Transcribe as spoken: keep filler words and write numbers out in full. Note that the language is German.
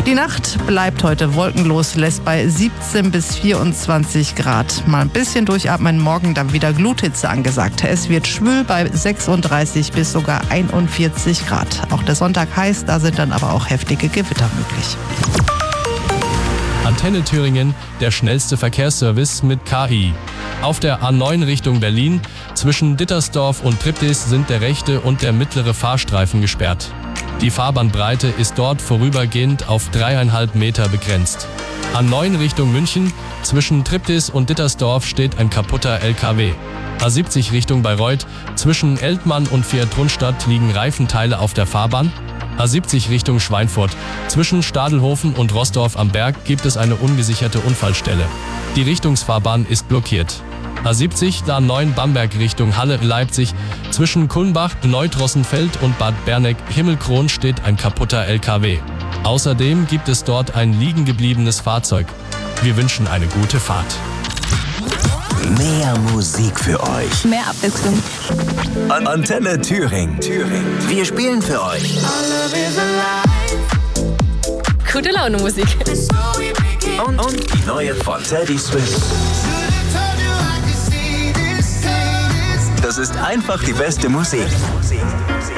Die Nacht bleibt heute wolkenlos, lässt bei siebzehn bis vierundzwanzig Grad. Mal ein bisschen durchatmen, morgen dann wieder Gluthitze angesagt. Es wird schwül bei sechsunddreißig bis sogar einundvierzig Grad. Auch der Sonntag heiß, da sind dann aber auch heftige Gewitter möglich. Antenne Thüringen, der schnellste Verkehrsservice mit K I. Auf der A neun Richtung Berlin zwischen Dittersdorf und Triptis sind der rechte und der mittlere Fahrstreifen gesperrt. Die Fahrbahnbreite ist dort vorübergehend auf dreieinhalb Meter begrenzt. A neun Richtung München zwischen Triptis und Dittersdorf steht ein kaputter L K W. A siebzig Richtung Bayreuth zwischen Eltmann und Vier-Trunstadt liegen Reifenteile auf der Fahrbahn. A siebzig Richtung Schweinfurt. Zwischen Stadelhofen und Roßdorf am Berg gibt es eine ungesicherte Unfallstelle. Die Richtungsfahrbahn ist blockiert. A siebzig, A neun Bamberg Richtung Halle-Leipzig. Zwischen Kulmbach, Neutrossenfeld und Bad Berneck-Himmelkron steht ein kaputter L K W. Außerdem gibt es dort ein liegen gebliebenes Fahrzeug. Wir wünschen eine gute Fahrt. Mehr Musik für euch. Mehr Abwechslung. An Antenne Thüringen. Thüringen. Wir spielen für euch. Gute Laune Musik. Und, und die neue von Teddy Swims. Das ist einfach die beste Musik.